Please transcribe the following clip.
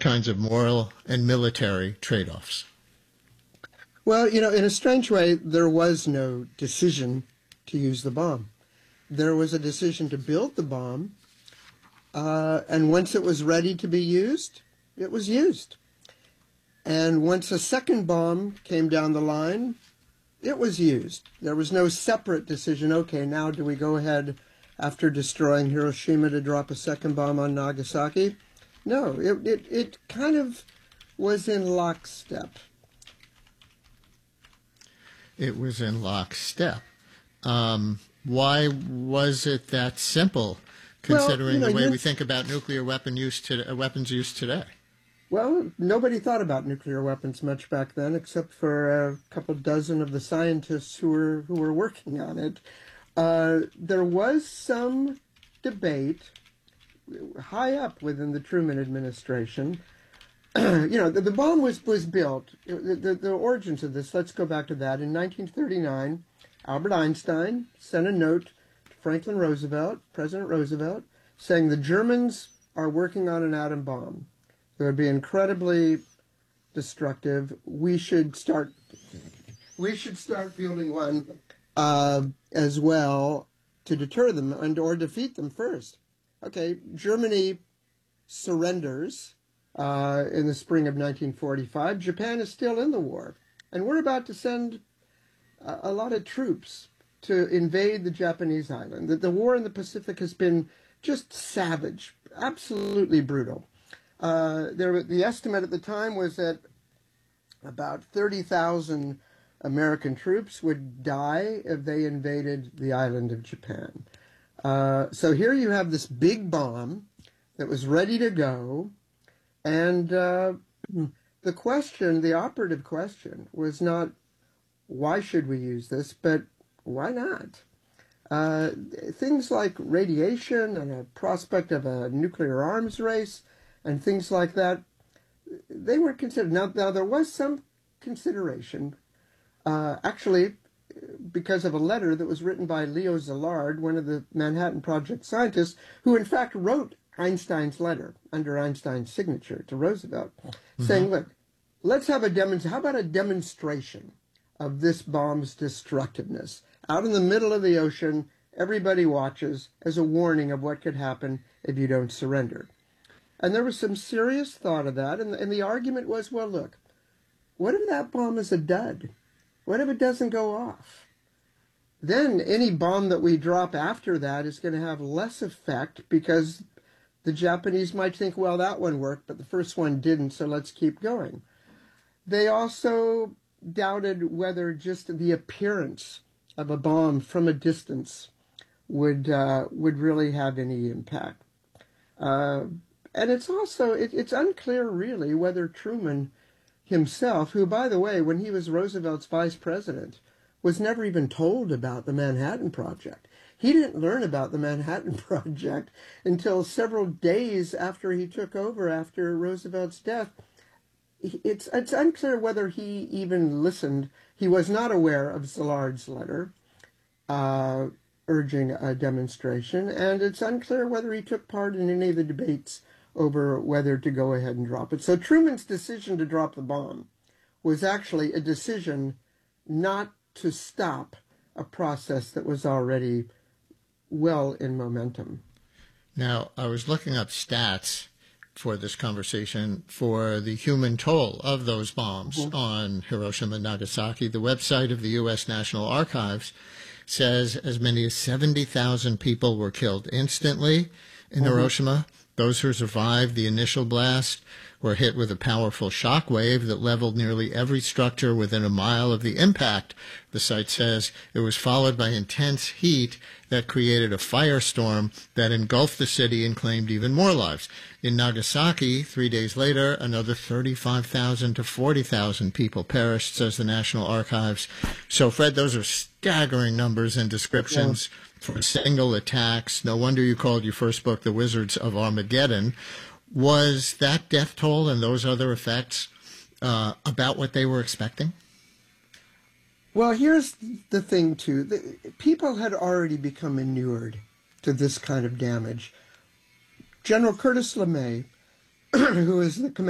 kinds of moral and military trade-offs? Well, in a strange way, there was no decision to use the bomb. There was a decision to build the bomb, and once it was ready to be used, it was used. And once a second bomb came down the line, it was used. There was no separate decision, okay, now do we go ahead after destroying Hiroshima to drop a second bomb on Nagasaki? No, it kind of was in lockstep. It was in lockstep. Why was it that simple, considering the way we think about nuclear weapons use today? Well, nobody thought about nuclear weapons much back then, except for a couple dozen of the scientists who were working on it. There was some debate high up within the Truman administration. The bomb was built. The origins of this, let's go back to that. In 1939, Albert Einstein sent a note to President Roosevelt, saying the Germans are working on an atom bomb. It would be incredibly destructive. We should start building one as well to deter them or defeat them first. Okay, Germany surrenders in the spring of 1945. Japan is still in the war, and we're about to send a lot of troops to invade the Japanese island. The war in the Pacific has been just savage, absolutely brutal. The estimate at the time was that about 30,000 American troops would die if they invaded the island of Japan. So here you have this big bomb that was ready to go, and the operative question was not, why should we use this, but why not? Things like radiation and a prospect of a nuclear arms race and things like that, they weren't considered. Now there was some consideration, actually, because of a letter that was written by Leo Szilard, one of the Manhattan Project scientists, who in fact wrote Einstein's letter under Einstein's signature to Roosevelt, saying, look, let's have how about a demonstration of this bomb's destructiveness? Out in the middle of the ocean, everybody watches as a warning of what could happen if you don't surrender. And there was some serious thought of that, and the argument was, well, look, what if that bomb is a dud? What if it doesn't go off? Then any bomb that we drop after that is going to have less effect because the Japanese might think, well, that one worked, but the first one didn't, so let's keep going. They also doubted whether just the appearance of a bomb from a distance would really have any impact. And it's also, it's unclear really whether Truman himself, who, by the way, when he was Roosevelt's vice president, was never even told about the Manhattan Project. He didn't learn about the Manhattan Project until several days after he took over after Roosevelt's death. It's unclear whether he even listened. He was not aware of Szilard's letter urging a demonstration, and it's unclear whether he took part in any of the debates over whether to go ahead and drop it. So Truman's decision to drop the bomb was actually a decision not to stop a process that was already well in momentum. Now, I was looking up stats for this conversation for the human toll of those bombs on Hiroshima and Nagasaki. The website of the U.S. National Archives says as many as 70,000 people were killed instantly in Hiroshima. Those who survived the initial blast were hit with a powerful shock wave that leveled nearly every structure within a mile of the impact. The site says it was followed by intense heat that created a firestorm that engulfed the city and claimed even more lives. In Nagasaki, 3 days later, another 35,000 to 40,000 people perished, says the National Archives. So, Fred, those are staggering numbers and descriptions for single attacks. No wonder you called your first book The Wizards of Armageddon. Was that death toll and those other effects about what they were expecting? Well, here's the thing, too. People had already become inured to this kind of damage. General Curtis LeMay, who is the commander